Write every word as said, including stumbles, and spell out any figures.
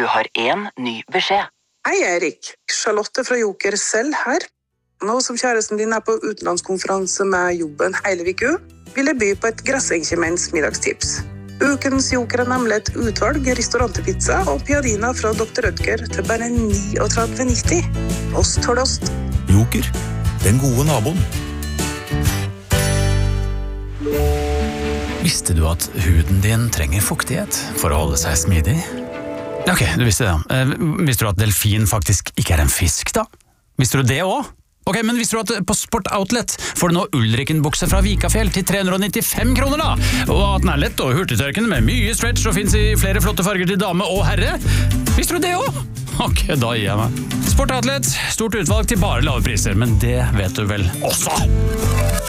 Du har en ny beskjed. Hei Erik, Charlotte fra Joker selv her. Nå som kjæresten din er på utenlandskonferanse med jobben hele viku, vil jeg by på et Grassenkjemens middagstips. Ukens Joker er nemlig et utvalg restaurantepizza og piadina fra doktor Rødger til bare trettini nitti. Ost for ost. Joker, den gode naboen. Visste du at huden din trenger fuktighet for å holde seg smidig? Ok, du visste det. Eh, visste du at delfin faktisk ikke er en fisk, da? Visste du det også? Ok, men visste du at på Sport Outlet får du nå Ulriken-bukse fra Vikafjell til tre hundre nittifem kroner, da? Og at den er lett og hurtigtørkende med mye stretch og finnes i flere flotte farger til dame og herre? Visste du det også? Ok, da gir jeg meg. Sport Outlet, stort utvalg til bare lave priser, men det vet du vel også.